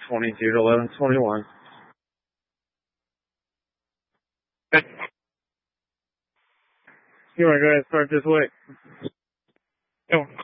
11:22 to 11:21. You want to go ahead and start this way? Go.